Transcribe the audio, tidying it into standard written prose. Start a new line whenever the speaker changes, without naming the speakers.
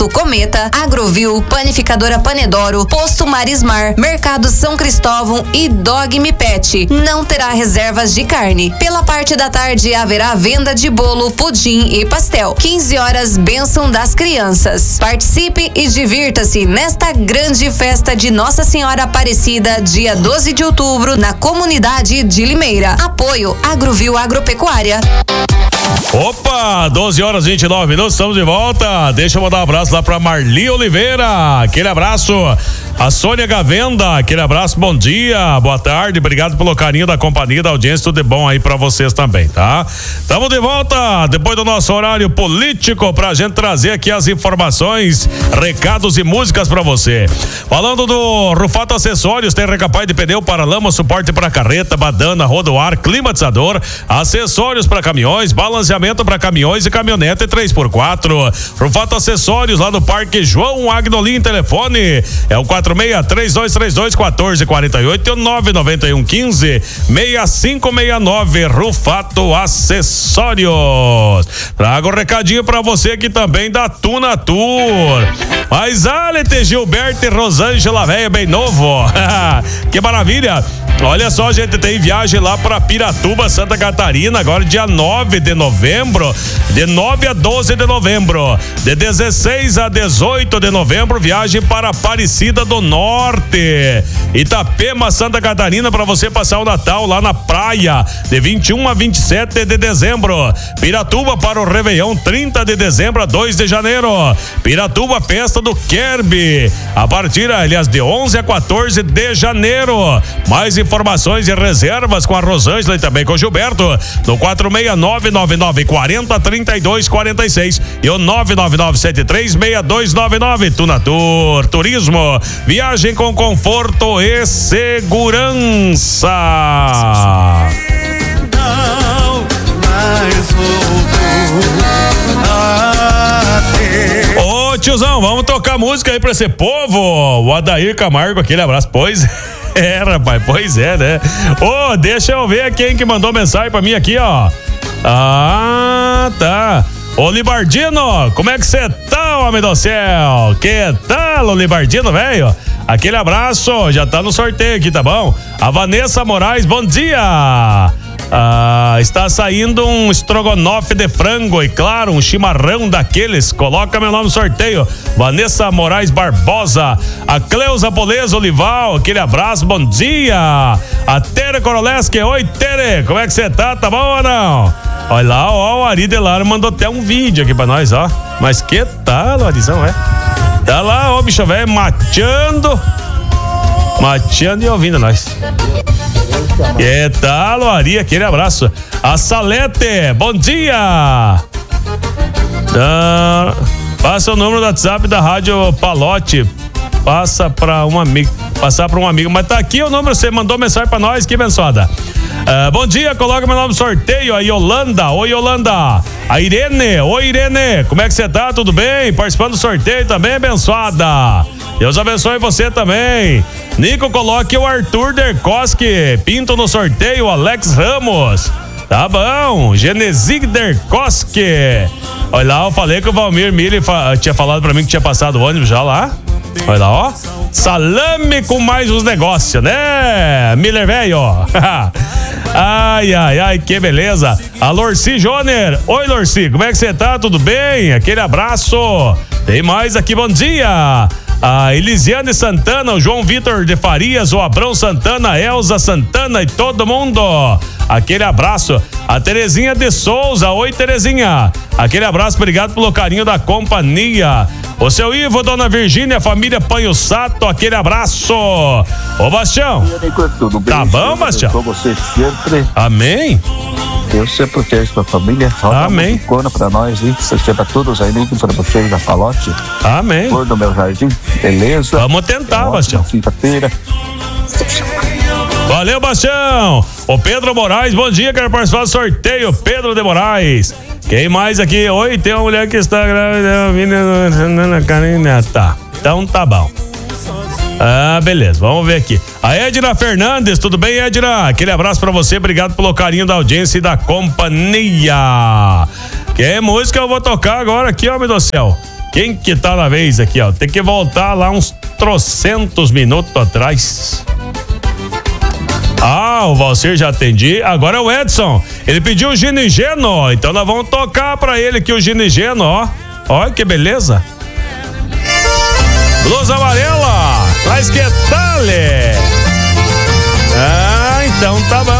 Posto Cometa, Agrovil, Panificadora Panedoro, Posto Marismar, Mercado São Cristóvão e Dogme Pet. Não terá reservas de carne. Pela parte da tarde haverá venda de bolo, pudim e pastel. 15 horas, bênção das crianças. Participe e divirta-se nesta grande festa de Nossa Senhora Aparecida, dia 12 de outubro, na comunidade de Limeira. Apoio Agrovil Agropecuária.
Opa, 12 horas e 29 minutos, estamos de volta. Deixa eu mandar um abraço lá pra Marli Oliveira, aquele abraço. A Sônia Gavenda, aquele abraço, bom dia, boa tarde, obrigado pelo carinho da companhia, da audiência, tudo de bom aí pra vocês também, tá? Estamos de volta, depois do nosso horário político, pra gente trazer aqui as informações, recados e músicas pra você. Falando do Rufato Acessórios, tem recapaz de pneu para lama, suporte para carreta, badana, rodoar, climatizador, acessórios para caminhões, balanceamento para caminhões e caminhonete 3x4. Rufato Acessórios, lá no Parque João Agnolim, telefone é o 46-3232-1448 e o 991-15-6569. Rufato Acessórios. Trago um recadinho pra você aqui também da Tuna Tour. Mas Alete, Gilberto e Rosângela Véia, bem novo. Que maravilha. Olha só, gente, tem viagem lá para Piratuba, Santa Catarina, agora dia 9 de novembro, de 9 a 12 de novembro, de 16 a 18 de novembro, viagem para Aparecida do Norte, Itapema, Santa Catarina, para você passar o Natal lá na praia, de 21 a 27 de dezembro. Piratuba para o Réveillon, 30 de dezembro a 2 de janeiro. Piratuba, festa do Kerby, a partir, aliás, de 11 a 14 de janeiro. Mais informações e reservas com a Rosângela e também com o Gilberto no 469-9940-3246 e o 99973-6299. Tuna Tour Turismo, viagem com conforto e segurança. Ô tiozão, vamos tocar música aí pra esse povo. O Adair Camargo, aquele abraço, pois é, rapaz, pois é, né? Ô, deixa eu ver quem que mandou mensagem pra mim aqui, ó. Ah, tá. Ô, Libardino, como é que você tá, homem do céu? Que tal, ô Libardino, velho? Aquele abraço, já tá no sorteio aqui, tá bom? A Vanessa Moraes, bom dia. Está saindo um estrogonofe de frango e, claro, um chimarrão daqueles. Coloca meu nome no sorteio. Vanessa Moraes Barbosa. A Cleusa Poleza Olival, aquele abraço, bom dia. A Tere Koroleski, oi Tere, como é que você tá? Tá bom ou não? Olha lá, ó, o Ari Delaro mandou até um vídeo aqui pra nós, ó. Mas que tal, Arizão, é? Tá lá, ó, bicho velho, mateando e ouvindo nós. Que tal, Ari? Aquele abraço. A Salete, bom dia. Passa o número do WhatsApp da Rádio Palote. Passar para um amigo. Mas tá aqui o número, você mandou mensagem pra nós, que abençoada. Bom dia, coloca meu nome no sorteio. A Yolanda, oi Yolanda. A Irene, oi Irene, como é que você tá? Tudo bem? Participando do sorteio também, abençoada. Deus abençoe você também. Nico, coloque o Arthur Derkoski Pinto no sorteio, Alex Ramos. Tá bom, Genesig Derkoski. Olha lá, eu falei que o Valmir Mille tinha falado pra mim que tinha passado o ônibus já lá. Olha lá, ó. Salame com mais uns negócios, né? Miller velho, ó. Ai, que beleza. A Lorci Joner. Oi, Lorci, como é que você tá? Tudo bem? Aquele abraço. Tem mais aqui, bom dia. A Elisiane Santana, o João Vitor de Farias, o Abrão Santana, a Elza Santana e todo mundo. Aquele abraço. A Terezinha de Souza, oi Terezinha. Aquele abraço, obrigado pelo carinho da companhia. O seu Ivo, dona Virgínia, família Panho Sato, aquele abraço. Ô Bastião.
Tudo bem?
Tá bom, Bastião?
Com você sempre.
Amém.
Deus sempre protege sua família.
Amém.
Pra nós, hein? Você pra todos aí, para vocês da Palote.
Amém.
Flor do meu jardim, beleza?
Vamos tentar, Bastião.
Quinta-feira.
Valeu, Bastião. O Pedro Moraes, bom dia, quero participar do sorteio. Pedro de Moraes. Quem mais aqui? Oi, tem uma mulher que está grávida. Tá, então tá bom. Beleza, vamos ver aqui. A Edna Fernandes, tudo bem, Edna? Aquele abraço pra você, obrigado pelo carinho da audiência e da companhia. Que música eu vou tocar agora aqui, homem do céu? Quem que tá na vez aqui, ó? Tem que voltar lá uns trocentos minutos atrás. Ah, o Valcir já atendi. Agora é o Edson. Ele pediu o Ginigeno. Então nós vamos tocar pra ele aqui o Ginigeno, ó. Olha que beleza. Blusa amarela. Mas que tal? Ah, então tá bom.